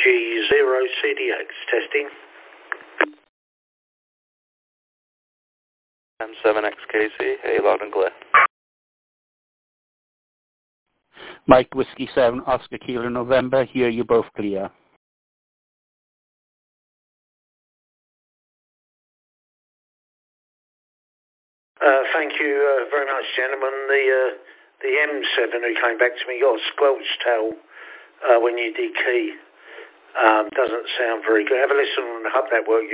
G0CDX testing. M7XKC, hey, loud and clear. Mike Whiskey 7, Oscar Kilo November, hear you both clear. Thank you very much, gentlemen. The M7 who came back to me got a squelch tail when you dekey. Doesn't sound very good. Have a listen and hope that works.